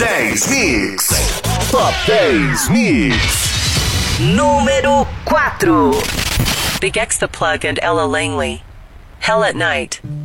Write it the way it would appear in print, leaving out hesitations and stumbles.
10 Mix. Top 10 Mix. Número 4. Big X The Plug and Ella Langley. Hell at Night.